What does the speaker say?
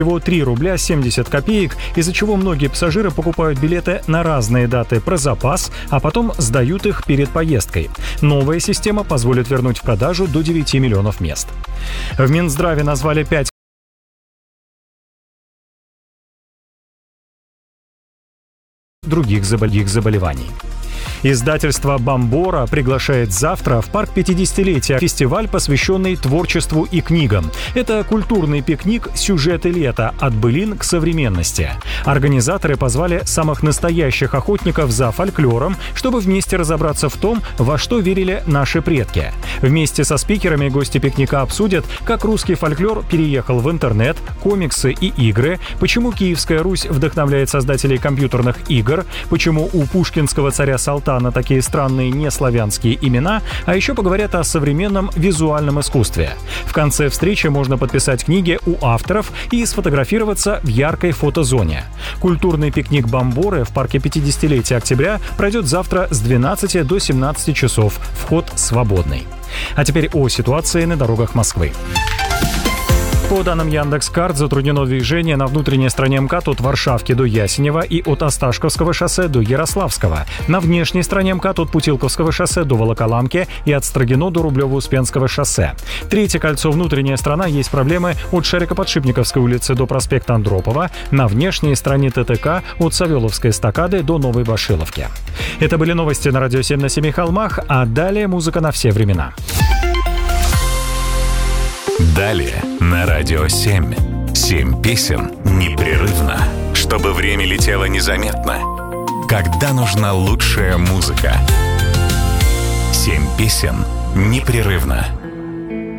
всего 3 рубля 70 копеек, из-за чего многие пассажиры покупают билеты на разные даты про запас, а потом сдают их перед поездкой. Новая система позволит вернуть в продажу до 9 миллионов мест. В Минздраве назвали 5 других заболеваний. Издательство «Бомбора» приглашает завтра в парк 50-летия фестиваль, посвященный творчеству и книгам. Это культурный пикник «Сюжеты лета. От былин к современности». Организаторы позвали самых настоящих охотников за фольклором, чтобы вместе разобраться в том, во что верили наши предки. Вместе со спикерами гости пикника обсудят, как русский фольклор переехал в интернет, комиксы и игры, почему Киевская Русь вдохновляет создателей компьютерных игр, почему у пушкинского царя Салтана такие странные неславянские имена, а еще поговорят о современном визуальном искусстве. В конце встречи можно подписать книги у авторов и сфотографироваться в яркой фотозоне. Культурный пикник «Бомборы» в парке 50-летия октября пройдет завтра с 12 до 17 часов. Вход свободный. А теперь о ситуации на дорогах Москвы. По данным Яндекс.Карт, затруднено движение на внутренней стороне МКАД от Варшавки до Ясенева и от Осташковского шоссе до Ярославского. На внешней стороне МКАД от Путилковского шоссе до Волоколамки и от Строгино до Рублево-Успенского шоссе. Третье кольцо внутренняя сторона есть проблемы от Шарико-Подшипниковской улицы до проспекта Андропова, на внешней стороне ТТК от Савеловской эстакады до Новой Башиловки. Это были новости на Радио 7 на Семи холмах, а далее музыка на все времена. Далее на Радио 7. 7 песен непрерывно, чтобы время летело незаметно. Когда нужна лучшая музыка. 7 песен непрерывно.